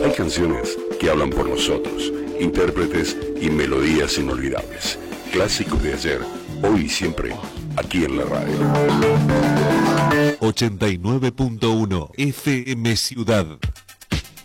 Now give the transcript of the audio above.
Hay canciones que hablan por nosotros, intérpretes y melodías inolvidables. Clásicos de ayer, hoy y siempre, aquí en la radio. 89.1 FM Ciudad.